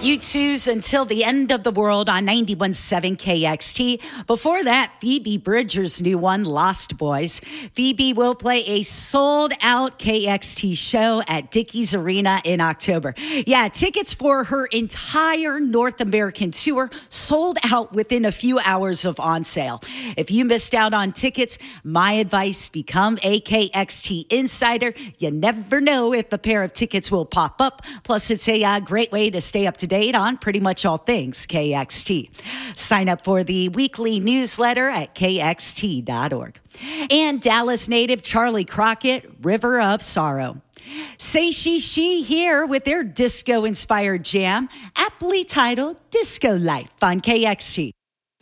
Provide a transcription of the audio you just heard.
U2's Until the End of the World on 91.7 KXT. Before that, Phoebe Bridgers' new one, Lost Boys. Phoebe will play a sold-out KXT show at Dickies Arena in October. Yeah, tickets for her entire North American tour sold out within a few hours of on sale. If you missed out on tickets, my advice, become a KXT insider. You never know if a pair of tickets will pop up. Plus, it's a great way to stay up to date on pretty much all things KXT. Sign up for the weekly newsletter at kxt.org. And Dallas native Charlie Crockett, River of Sorrow. Say She here with their disco-inspired jam, aptly titled Disco Life on KXT.